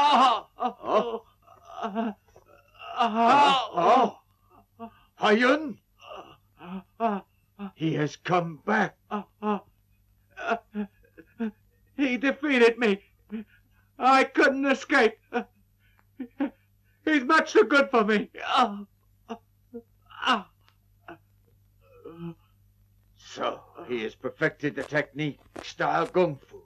Hayun! He has come back. He defeated me. I couldn't escape. He's much too good for me. So he has perfected the technique style Kung Fu.